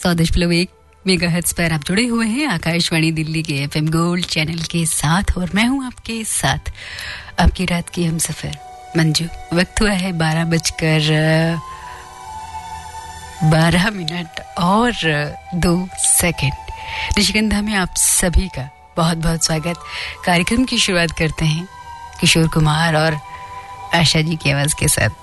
100.1 megahertz पर आप जुड़े हुए हैं आकाशवाणी दिल्ली के एफएम गोल्ड चैनल के साथ और मैं हूं आपके साथ आपकी रात की हमसफर मंजू। वक्त हुआ है 12:12 और 2 सेकंड। निशिगंधा में आप सभी का बहुत बहुत स्वागत। कार्यक्रम की शुरुआत करते हैं किशोर कुमार और आशा जी की आवाज के साथ।